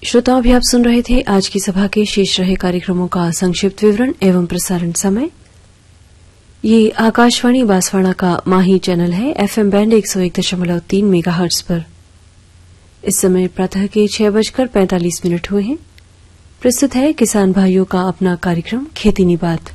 श्रोताओं, अभी आप सुन रहे थे आज की सभा के शेष रहे कार्यक्रमों का संक्षिप्त विवरण एवं प्रसारण समय। ये आकाशवाणी बांसवाड़ा का माही चैनल है, एफएम बैंड 101.3 मेगाहर्ट्ज पर। इस समय प्रातः के 6:45 हुए हैं। प्रस्तुत है किसान भाइयों का अपना कार्यक्रम खेती निबात।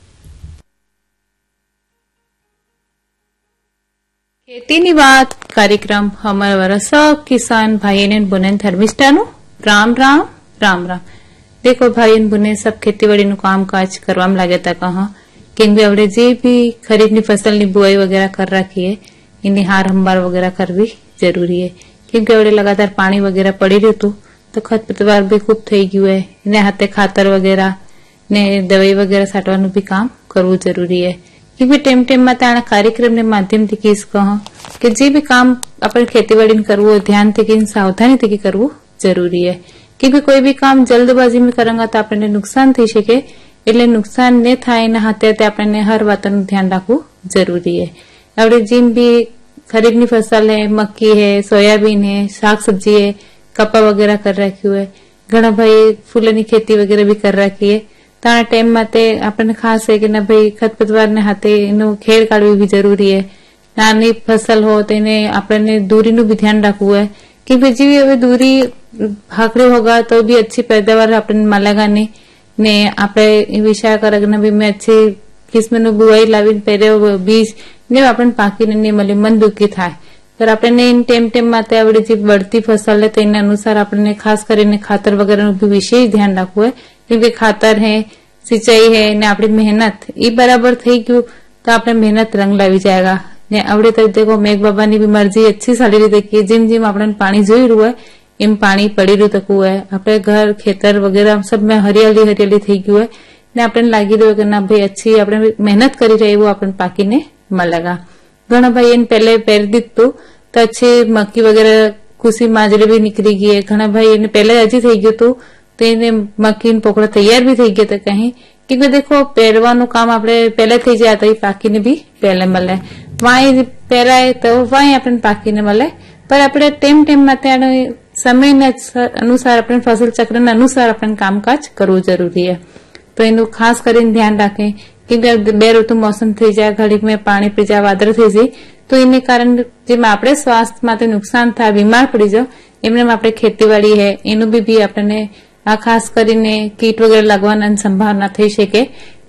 खेती निबात कार्यक्रम हमारा सब किसान भाई ने बुने धर्मिष्ठानु राम राम राम राम। देखो भाई बुने सब खेतीबाड़ी नु काम काज करवाम लागे था कहा क्योंकि अवड़े जे भी खरीफ नी फसल नी बुआई वगैरह कर रखी है, इन्हें हार हम्बार वगैरह करवी जरूरी है क्योंकि अवड़े लगातार पानी वगैरह पड़ी रहतु तो खरपतवार भी खूब थई गयु है। इन्हें हाथे खातर वगैरह ने दवाई वगैरह साटवानु भी काम करवू जरूरी है क्योंकि टेम टेम में ताना कार्यक्रम ने माध्यम थी किस कहा कि जे भी काम अपन खेतीबाड़ी करवू ध्यान थी सावधानी थी करवू जरूरी है क्योंकि कोई भी काम जल्दबाजी में करेंगे तो आपने नुकसान थी सके, એટલે नुकसान ने थाय ना हाथे आपने हर बातनु ध्यान रखवू जरूरी है। अवड़े जिम भी खरीफ नी फसल है, मक्की है, सोयाबीन है, शाक सब्जी है, कपा वगैरह कर रखी है, घणा भाई फूलनी खेती वगैरह भी कर रखी है। ताना टाइम माते आपने खास है कि ना भाई खरपतवार ने हाथे इनु खेड़ काढवी भी जरूरी है। नानी फसल हो तो इन्हें आपने दूरी नु भी ध्यान रखवू है क्योंकि जी હવે दूरी भाखड़ी होगा तो भी अच्छी पैदावार अपन मिलेगा नहीं ने आपने विचार करना भी मैं अच्छी किस्म नु बुआई लावी पहले बीज ने अपन पाकी नहीं मिली मन दुखी थाय पर आपने इन टेम टेम माते आवड़ी जी बढ़ती फसल है तो इन अनुसार आपने खास करके खातर वगैरह भी विशेष ध्यान रखवू है क्योंकि खातर है, सिंचाई है ने आपड़ी मेहनत ये बराबर थई गयु तो आपने मेहनत रंग लावी जाएगा। ने आवड़े तो देखो मेघ बाबा ની भी मर्जी अच्छी सारी रीते की जिम जिम आपने पानी जोई रह्यु है एम पानी पड़ी रह्यु तकू है। आपणे घर खेतर वगैरह सब में हरियाली हरियाली थई गयु है ने आपने लागी रह्यो कि ना भाई अच्छी आपने मेहनत करी रही वो आपने पाकी ने मलेगा। घणा भाई इन पहले पेर दीधु तो अच्छी मक्की वगैरह कुशी माजरी भी निकली गई है। घणा भाई इन पहले हजी थई गयु तो इन्हें मक्की पोकड़ा तैयार भी थई गया था कहीं क्योंकि देखो पेरवानु काम आपने पहले थी जाए तो पाकी ने भी पहले मले वहीं पेराए तो वहीं अपन पाकी ने मले पर अपने टेम टेम में समय अनुसार अपने फसल चक्र अनुसार अपन कामकाज करवू जरूरी है। तो इनु खास करीने ध्यान रखें क्योंकि बे ऋतु मौसम थी जाए घड़ी में पानी पी जाए वादळ थी जाए तो इने कारण जेम आपणे स्वास्थ्य माटे नुकसान थाय बीमार पड़ी जाओ एमने आपणे खेतीवाड़ी है एनु भी अपने खास करीने कीट वगैरह लगवाना संभावना थई शके।